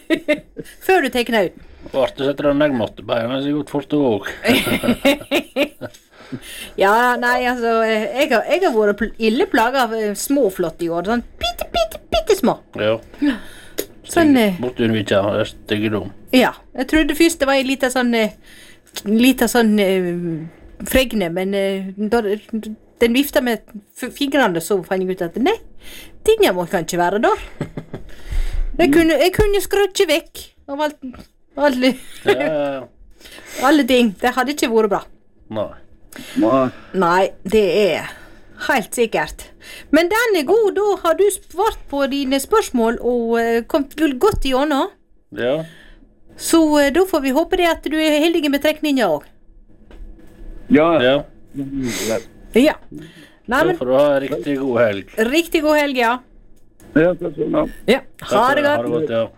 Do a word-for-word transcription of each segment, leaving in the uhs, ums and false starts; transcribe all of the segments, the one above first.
Før du tekner ut. Vart det setter den neggmåtte, bare det har gått fort også. Ja, nei, altså, jeg har, jeg har vært pl- ille plaget av eh, småflott i år, sånn bitte, bitte, bitte små. Ja. Sånn, eh, Borte hun ikke har styggedom. ja, jeg trodde først det var en liten sånn, eh, liten sånn eh, fregne, men eh, da den vifta med f- fingrene, så fant jeg ut at, nei, den må kan ikke være der. Jeg kunne, jeg kunne skrøtje vekk av alt, alle, Ja, ja, ja. alle ting. Det hadde ikke vært bra. Nei. Nei, det er helt sikkert. Men den er god, da har du svart på dine spørsmål og uh, kommet godt igjennom. Ja. Så uh, da får vi håpe det at du er heldig med trekninga òg. Ja, Ja. Ja. Nei, Da men får du ha en riktig god helg. riktig god helg, ja. ja, det er sånn, ja. Ja, Takk ha for det Ha det godt. godt, ja.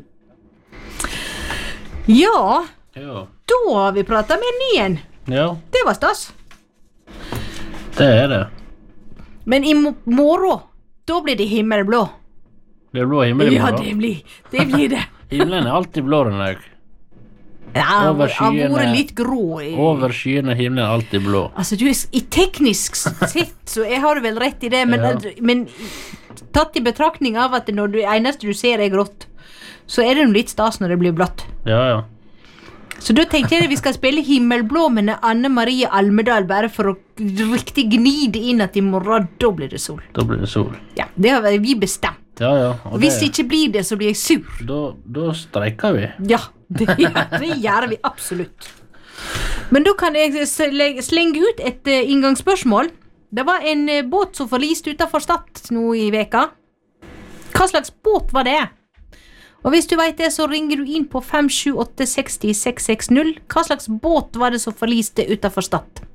Ja, Ja. da har vi pratet med en ny en. Ja, Det var stas. det er det. Men i mo- morgen, da blir det himmelblå. Det er blå himmel i Ja, morgen. det blir det. Blir det. Himmelen er alltid blå den dag. Ja, han Over har vært skyene- litt grå. I, Over skyene himmelen er alltid blå. Altså, du, er- i teknisk sett, så jeg har vel rett i det, men, Ja. men tatt i betraktning av at når du, eneste du ser er grått, så er det jo litt stas når det blir blått. Ja, ja. Så da tenkte jeg at vi skal spille Himmelblå med Anne Marie Almedal, bare for å riktig gni det inn at i morgen, da blir det sol. Da blir det sol. Ja, det har vi bestemt. Ja, ja. Og hvis det ikke blir det, så blir jeg sur. Da, da streiker vi. Ja, det, det gjør vi absolutt. Men da kan jeg sle- slenge ut et eh, inngangsspørsmål. Det var en eh, båt som forliste utenfor Stad nå i veka. Hva slags båt var det? Og hvis du vet det, så ringer du inn på fem sju åtte seks null seks seks null. Hva slags båt var det som forliste utenfor Stad?